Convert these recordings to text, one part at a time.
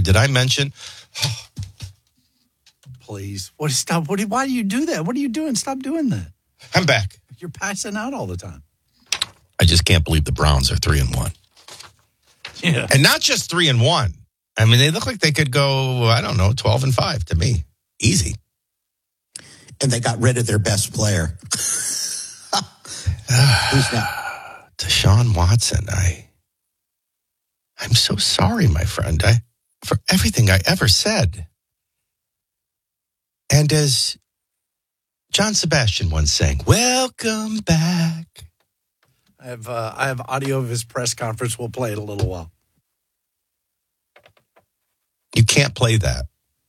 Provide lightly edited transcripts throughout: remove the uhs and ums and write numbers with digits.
Did I mention? Please. Why do you do that? What are you doing? Stop doing that. I'm back. You're passing out all the time. I just can't believe the Browns are 3-1. Yeah. And not just 3-1. I mean, they look like they could go, 12-5 to me. Easy. And they got rid of their best player. Who's that? Deshaun Watson. I'm so sorry, my friend, for everything I ever said. And as John Sebastian once sang, welcome back. I have audio of his press conference. We'll play it a little while. You can't play that.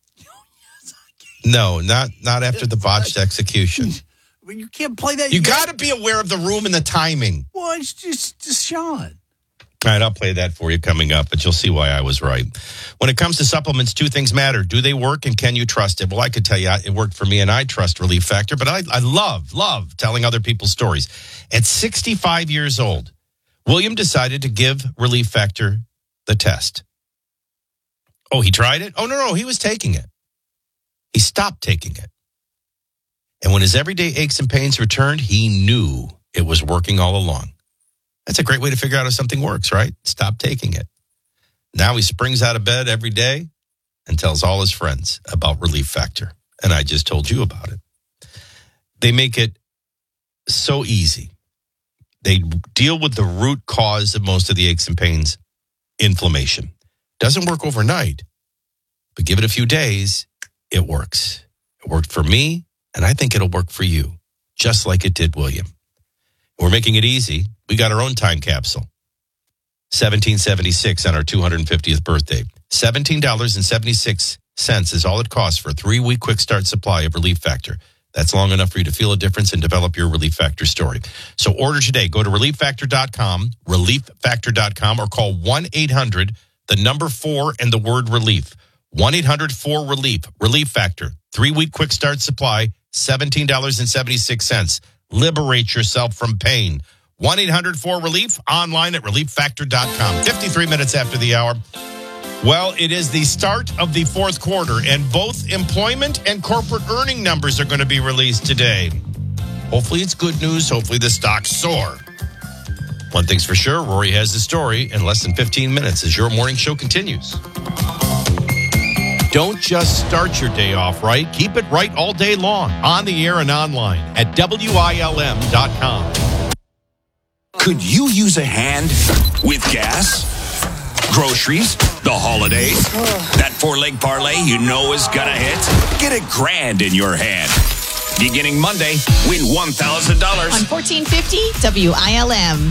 No, not after the botched execution. You can't play that. You got to be aware of the room and the timing. Well, it's just Sean. All right, I'll play that for you coming up, but you'll see why I was right. When it comes to supplements, two things matter. Do they work, and can you trust it? Well, I could tell you it worked for me, and I trust Relief Factor, but I love telling other people's stories. At 65 years old, William decided to give Relief Factor the test. Oh, he tried it? Oh, no, he was taking it. He stopped taking it. And when his everyday aches and pains returned, he knew it was working all along. That's a great way to figure out if something works, right? Stop taking it. Now he springs out of bed every day and tells all his friends about Relief Factor. And I just told you about it. They make it so easy. They deal with the root cause of most of the aches and pains, inflammation. Doesn't work overnight, but give it a few days, it works. It worked for me, and I think it'll work for you, just like it did William. We're making it easy. We got our own time capsule. 1776 on our 250th birthday. $17.76 is all it costs for a 3-week quick start supply of Relief Factor. That's long enough for you to feel a difference and develop your Relief Factor story. So order today. Go to relieffactor.com, relieffactor.com, or call 1-800, the number 4 and the word relief. 1-800-4-RELIEF. Relief Factor. 3-week quick start supply, $17.76. Liberate yourself from pain. 1-800-4-RELIEF, online at relieffactor.com. 53 minutes after the hour. Well, it is the start of the fourth quarter, and both employment and corporate earning numbers are going to be released today. Hopefully it's good news. Hopefully the stocks soar. One thing's for sure, Rory has the story in less than 15 minutes as your morning show continues. Don't just start your day off right. Keep it right all day long, on the air and online at WILM.com. Could you use a hand with gas, groceries, the holidays? That 4-leg parlay you know is gonna hit? Get $1,000 in your hand. Beginning Monday, win $1,000 on 1450 WILM.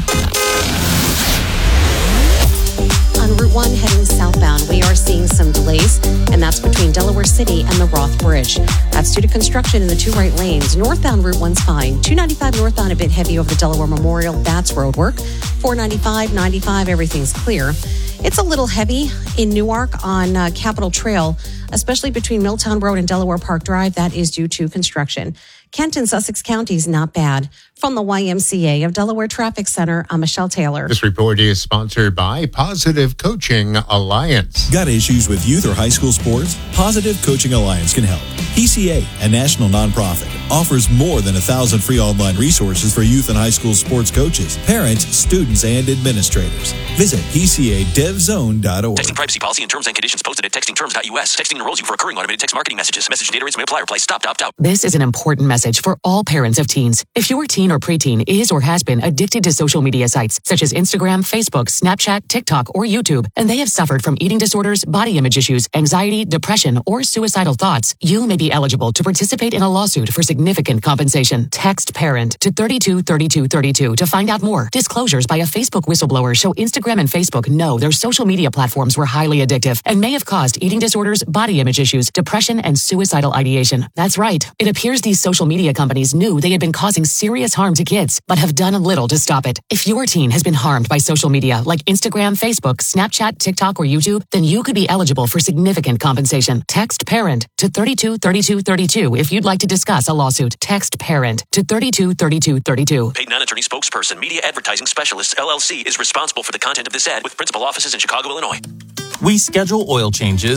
On Route 1 heading southbound, we are seeing some delays, and that's between Delaware City and the Roth Bridge. That's due to construction in the 2 right lanes. Northbound Route 1's fine. 295 northbound a bit heavy over the Delaware Memorial. That's road work. 495, 95, everything's clear. It's a little heavy in Newark on Capitol Trail, especially between Milltown Road and Delaware Park Drive. That is due to construction. Kent and Sussex counties, not bad. From the YMCA of Delaware Traffic Center, I'm Michelle Taylor. This report is sponsored by Positive Coaching Alliance. Got issues with youth or high school sports? Positive Coaching Alliance can help. PCA, a national nonprofit, offers more than 1,000 free online resources for youth and high school sports coaches, parents, students, and administrators. Visit PCADevZone.org. Texting privacy policy and terms and conditions posted at textingterms.us. Texting enrolls you for recurring automated text marketing messages. Message data rates may apply. Reply stop to opt out. This is an important message for all parents of teens. If your teen or preteen is or has been addicted to social media sites such as Instagram, Facebook, Snapchat, TikTok, or YouTube, and they have suffered from eating disorders, body image issues, anxiety, depression, or suicidal thoughts, you may be eligible to participate in a lawsuit for significant compensation. Text PARENT to 323232 to find out more. Disclosures by a Facebook whistleblower show Instagram and Facebook know their social media platforms were highly addictive and may have caused eating disorders, body image issues, depression, and suicidal ideation. That's right. It appears these social media companies knew they had been causing serious harm to kids, but have done little to stop it. If your teen has been harmed by social media like Instagram, Facebook, Snapchat, TikTok, or YouTube, then you could be eligible for significant compensation. Text PARENT to 323232 if you'd like to discuss a lawsuit. Text PARENT to 323232. Paid non-attorney spokesperson, Media Advertising Specialists, LLC, is responsible for the content of this ad with principal offices in Chicago, Illinois. We schedule oil changes